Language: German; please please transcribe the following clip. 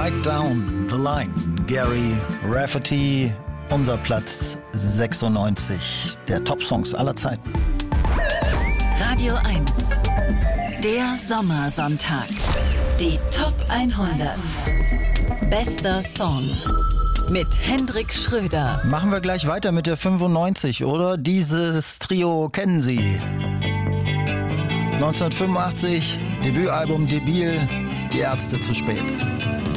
Right Down the Line. Gary Rafferty, unser Platz 96 der Top-Songs aller Zeiten. Radio 1, der Sommersonntag. Die Top 100. Bester Song. Mit Hendrik Schröder. Machen wir gleich weiter mit der 95, oder? Dieses Trio kennen Sie. 1985, Debütalbum Debil, Die Ärzte zu spät.